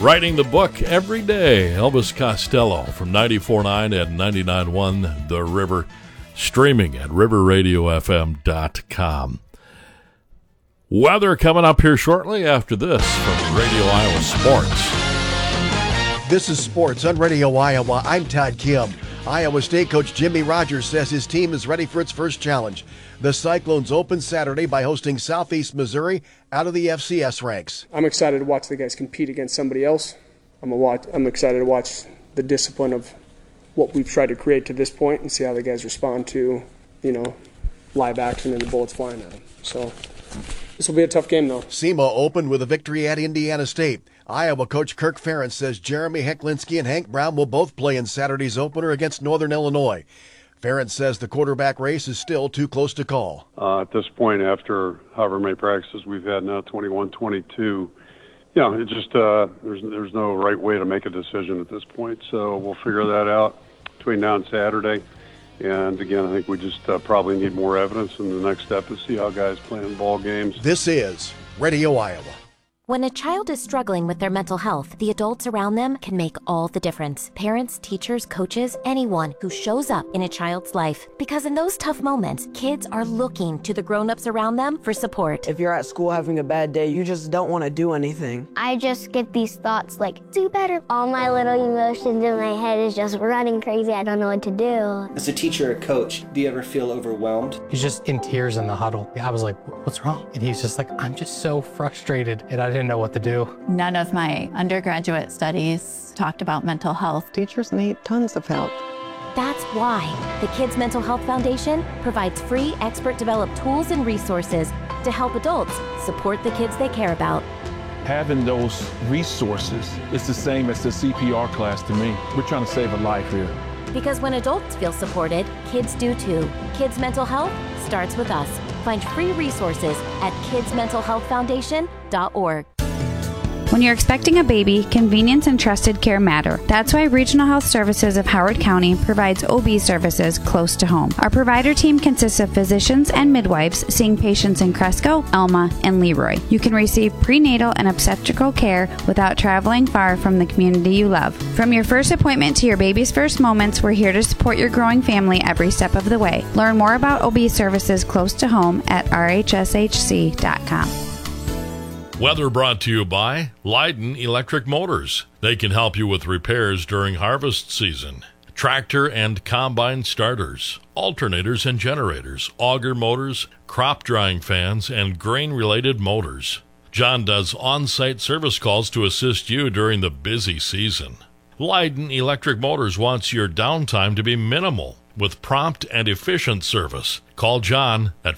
Writing the book every day, Elvis Costello from 94.9 and 99.1 The River, streaming at riverradiofm.com. Weather coming up here shortly after this from Radio Iowa Sports. This is Sports on Radio Iowa. I'm Todd Kim. Iowa State coach Jimmy Rogers says his team is ready for its first challenge. The Cyclones open Saturday by hosting Southeast Missouri out of the FCS ranks. I'm excited to watch the guys compete against somebody else. I'm excited to watch the discipline of what we've tried to create to this point and see how the guys respond to, live action and the bullets flying at them. So this will be a tough game, though. SEMA opened with a victory at Indiana State. Iowa coach Kirk Ferentz says Jeremy Hecklinski and Hank Brown will both play in Saturday's opener against Northern Illinois. Ferentz says the quarterback race is still too close to call. At this point, after however many practices we've had now, 21, 22, it just there's no right way to make a decision at this point. So we'll figure that out between now and Saturday. And again, I think we just probably need more evidence, and the next step is see how guys play in ball games. This is Radio Iowa. When a child is struggling with their mental health, the adults around them can make all the difference. Parents, teachers, coaches, anyone who shows up in a child's life. Because in those tough moments, kids are looking to the grown-ups around them for support. If you're at school having a bad day, you just don't want to do anything. I just get these thoughts like, do better. All my little emotions in my head is just running crazy. I don't know what to do. As a teacher or coach, do you ever feel overwhelmed? He's just in tears in the huddle. I was like, what's wrong? And he's just like, I'm just so frustrated. And I didn't know what to do. None of my undergraduate studies talked about mental health. Teachers need tons of help. That's why the Kids Mental Health Foundation provides free expert-developed tools and resources to help adults support the kids they care about. Having those resources is the same as the CPR class to me. We're trying to save a life here. Because when adults feel supported, kids do too. Kids Mental Health starts with us. Find free resources at kidsmentalhealthfoundation.org. When you're expecting a baby, convenience and trusted care matter. That's why Regional Health Services of Howard County provides OB services close to home. Our provider team consists of physicians and midwives seeing patients in Cresco, Elma, and Leroy. You can receive prenatal and obstetrical care without traveling far from the community you love. From your first appointment to your baby's first moments, we're here to support your growing family every step of the way. Learn more about OB services close to home at rhshc.com. Weather brought to you by Leiden Electric Motors. They can help you with repairs during harvest season. Tractor and combine starters, alternators and generators, auger motors, crop drying fans, and grain-related motors. John does on-site service calls to assist you during the busy season. Leiden Electric Motors wants your downtime to be minimal with prompt and efficient service. Call John at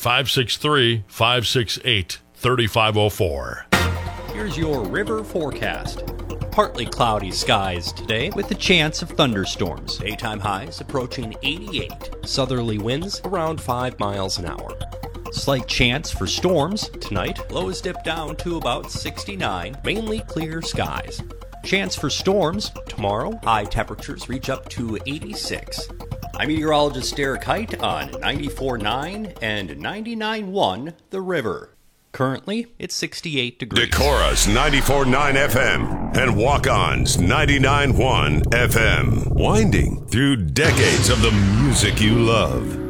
563-568-3504. Here's your river forecast. Partly cloudy skies today with a chance of thunderstorms. Daytime highs approaching 88. Southerly winds around 5 miles an hour. Slight chance for storms tonight. Lows dip down to about 69. Mainly clear skies. Chance for storms tomorrow. High temperatures reach up to 86. I'm meteorologist Derek Height on 94.9 and 99.1 The River. Currently, it's 68 degrees. Decorah's 94.9 FM and Walk-On's 99.1 FM. Winding through decades of the music you love.